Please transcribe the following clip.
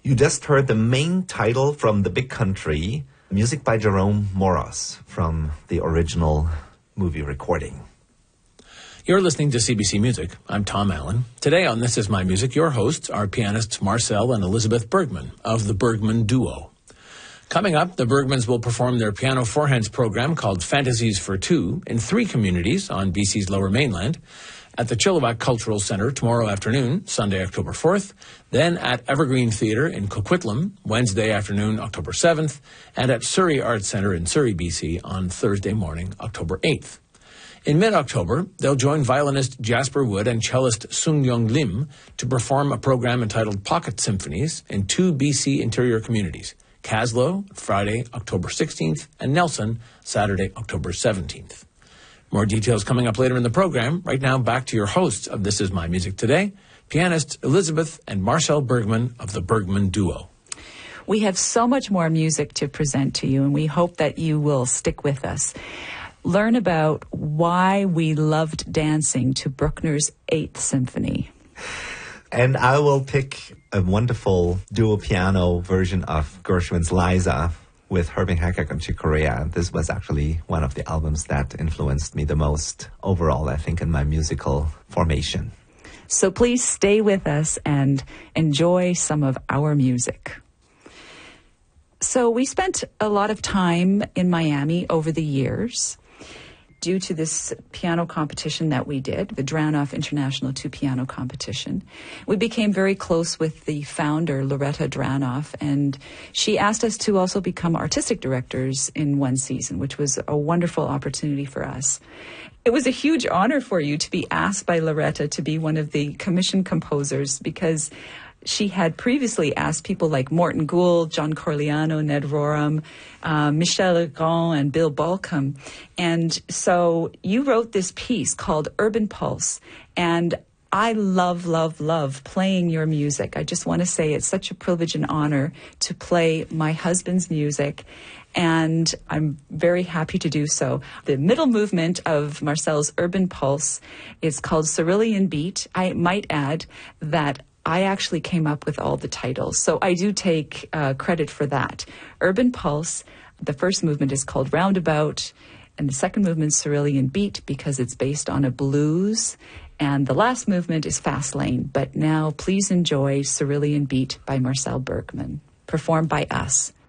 You just heard the main title from The Big Country, music by Jerome Moros from the original movie recording. You're listening to CBC Music. I'm Tom Allen. Today on This Is My Music, your hosts are pianists Marcel and Elizabeth Bergman of the Bergman Duo. Coming up, the Bergmans will perform their piano four-hands program called Fantasies for Two in 3 communities on BC's Lower Mainland, at the Chilliwack Cultural Centre tomorrow afternoon, Sunday, October 4th, then at Evergreen Theatre in Coquitlam, Wednesday afternoon, October 7th, and at Surrey Arts Centre in Surrey, BC on Thursday morning, October 8th. In mid-October, they'll join violinist Jasper Wood and cellist Sung Young Lim to perform a program entitled Pocket Symphonies in 2 BC interior communities, Caslow, Friday, October 16th, and Nelson, Saturday, October 17th. More details coming up later in the program. Right now, back to your hosts of This Is My Music Today, pianists Elizabeth and Marcel Bergman of the Bergman Duo. We have so much more music to present to you, and we hope that you will stick with us. Learn about why we loved dancing to Bruckner's 8th Symphony. And I will pick a wonderful dual piano version of Gershwin's Liza with Herbie Hancock and Chick Corea. This was actually one of the albums that influenced me the most overall, I think, in my musical formation. So please stay with us and enjoy some of our music. So we spent a lot of time in Miami over the years due to this piano competition that we did, the Dranoff International 2 Piano Competition. We became very close with the founder, Loretta Dranoff, and she asked us to also become artistic directors in one season, which was a wonderful opportunity for us. It was a huge honor for you to be asked by Loretta to be one of the commission composers, because she had previously asked people like Morton Gould, John Corigliano, Ned Rorem, Michel Legrand, and Bill Balcom. And so you wrote this piece called Urban Pulse, and I love, love, love playing your music. I just want to say it's such a privilege and honor to play my husband's music, and I'm very happy to do so. The middle movement of Marcel's Urban Pulse is called Cerulean Beat. I might add that I actually came up with all the titles, so I do take credit for that. Urban Pulse, the first movement is called Roundabout, and the second movement is Cerulean Beat because it's based on a blues, and the last movement is Fast Lane. But now please enjoy Cerulean Beat by Marcel Bergman, performed by us.